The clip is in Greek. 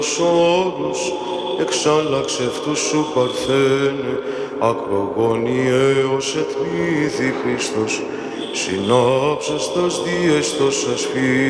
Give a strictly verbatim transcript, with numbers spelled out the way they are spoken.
όρους, εξάλλαξε αυτούς σου παρθένε, ακρογωνιαίος ετμήθη Χριστός, συνάψας τας διέστος ασφή.